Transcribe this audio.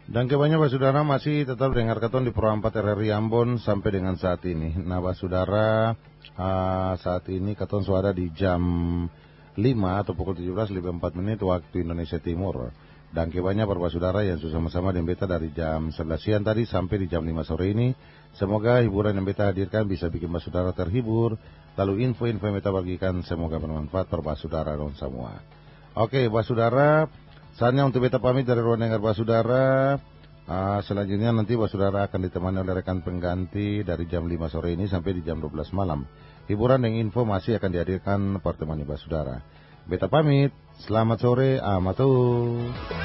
Dan kebanyakan Basudara masih tetap dengar keton di Pro 4 RRI Ambon sampai dengan saat ini. Nah Basudara, saat ini keton suara di jam 5 atau pukul 17.04 waktu Indonesia Timur. Dan kebanyakan para Basudara yang sama-sama dengan beta dari jam 11 siang tadi sampai di jam 5 sore ini. Semoga hiburan yang beta hadirkan bisa bikin Basudara terhibur. Lalu info-info yang beta bagikan semoga bermanfaat para Basudara dan semua. Oke Basudara, saatnya untuk beta pamit dari ruang dengar Basudara. Selanjutnya nanti Basudara akan ditemani oleh rekan pengganti dari jam 5 sore ini sampai di jam 12 malam. Hiburan dan info masih akan dihadirkan pertemani Basudara. Beta pamit, selamat sore, amatu.